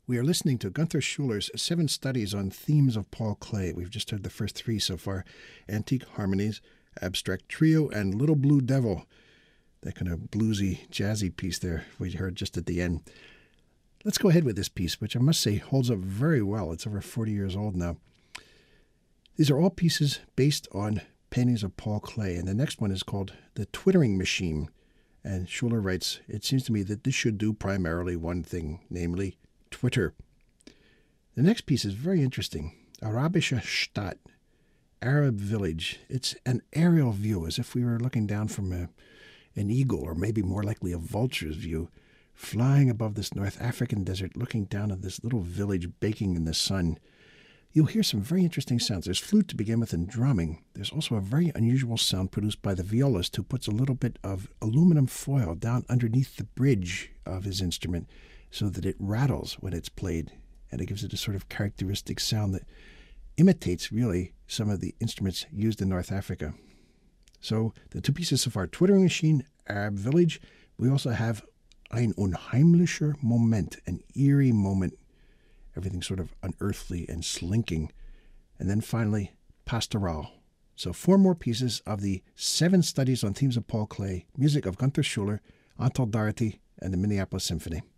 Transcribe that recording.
We are listening to Gunther Schuller's 7 Studies on Themes of Paul Klee. We've just heard the first 3 so far: Antique Harmonies, Abstract Trio, and Little Blue Devil. That kind of bluesy, jazzy piece there we heard just at the end. Let's go ahead with this piece, which I must say holds up very well. It's over 40 years old now. These are all pieces based on paintings of Paul Klee, and the next one is called The Twittering Machine. And Schuller writes, "It seems to me that this should do primarily one thing, namely Twitter." The next piece is very interesting. Arabische Stadt, Arab village. It's an aerial view, as if we were looking down from an eagle, or maybe more likely a vulture's view, flying above this North African desert, looking down at this little village baking in the sun. You'll hear some very interesting sounds. There's flute to begin with and drumming. There's also a very unusual sound produced by the violist, who puts a little bit of aluminum foil down underneath the bridge of his instrument so that it rattles when it's played, and it gives it a sort of characteristic sound that imitates really some of the instruments used in North Africa. So the 2 pieces so far: Twittering Machine, Arab Village. We also have Ein unheimlicher Moment, an eerie moment. Everything sort of unearthly and slinking. And then finally, Pastoral. So 4 more pieces of the 7 Studies on Themes of Paul Klee, music of Gunther Schuller, Antal Doherty, and the Minneapolis Symphony.